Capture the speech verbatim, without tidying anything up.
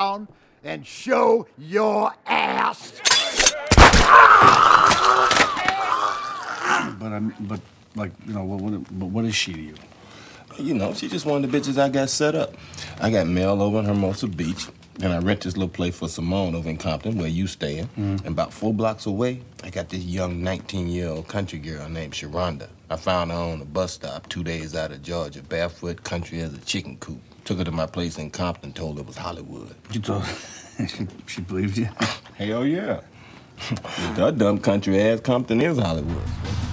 down and show your ass. But I, but like, you know, what, what, but what is she to you? You know, she just one of the bitches I got set up. I got Mel over in Hermosa Beach, and I rent this little place for Simone over in Compton, where you staying. Mm. And about four blocks away, I got this young nineteen-year-old country girl named Sharonda. I found her on a bus stop two days out of Georgia, barefoot, country as a chicken coop. Took her to my place in Compton, told her it was Hollywood. You told her? she, she believed you? Hell yeah. That dumb country ass Compton is Hollywood.